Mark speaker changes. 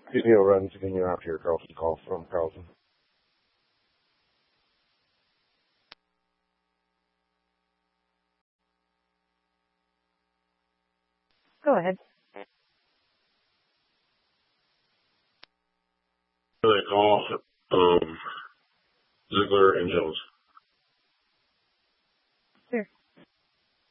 Speaker 1: Neil Run sitting here after your Carlton call from Carlton.
Speaker 2: Go ahead.
Speaker 3: Off Ziegler and Jones.